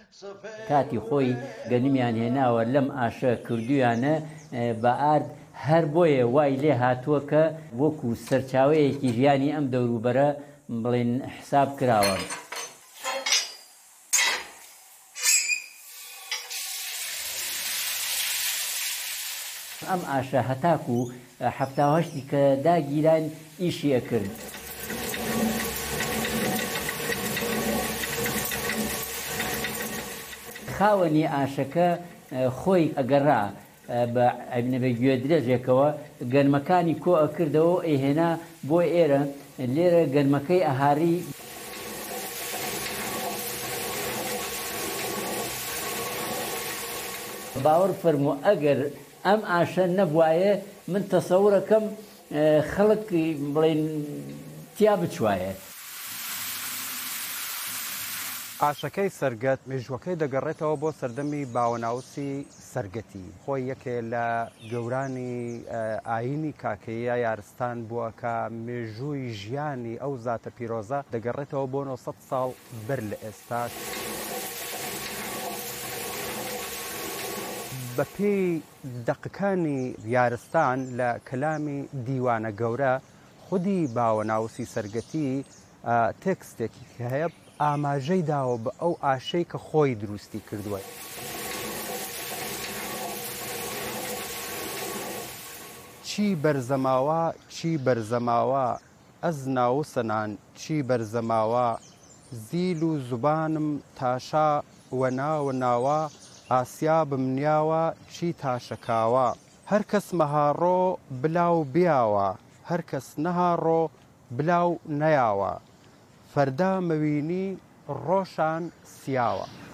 کاتی خۆی گەنمیان هێناوە لەم ئاشە کردویانە بە ئارد هەر بۆیە وای لێ هاتووە کە وەکو سەرچاوەیەکی ژیانی ئەم دەوروبەرە بڵێن حساب کراوە. ئەم ئاشە هەتاکو هەفتاهەشتی کە داگیران ئیشی ئەکرد. خاوەنی ئاشەکە خۆی ئەگەڕا بە ئەبنەبە گوێ درێژێکەوە گەرمەکانی کۆ ئەکردەوە ئەیهێنا بۆ ئێرە لێرە گەرمەکەی ئەهاری باوەڕ فەرموو ئەگەر ئەم ئاشە نەبوایە من تەسەوڕەکەم خەڵک بڵێن تیا بچوایە. ئاشەکەی سەرگەت مێژوەکەی دەگەڕێتەوە بۆ سەردەمی باوەناوسی سەرگەتی. خۆی یەکێ لە گەورانی ئاینی کاکەیە یارستان بووە کە مێژووی ژیانی ئەو زاتە پیرۆزە دەگەڕێتەوە بۆ 900 ساڵ بەر لە ئێستا. بە پێی دەقەکانی یارستان لە کەلامی دیوانە گەورە خودی باوەناوسی سەرگەتی تێکستێکی هەیە ئاماژەی داوە بە ئەو ئاشەی کە خۆی دروستی کردووە. چی بەرزەماوە چی بەرزەماوە ئەز ناوسەنان چی بەرزەماوە زیل و زوبانم تاشا وەناوە ناوە ئاسیا بمنیاوە چی تاشەکاوە هەر کەس مەهاڕۆ بلاو بیاوە هەر کەس نەهاڕۆ بلاو نەیاوە فەردا مەوینی ڕۆشان سیاوە.